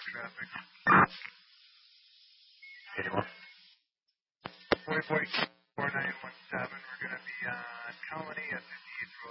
traffic. Anyone? 404917. We're going to be on Colony at 58th Road.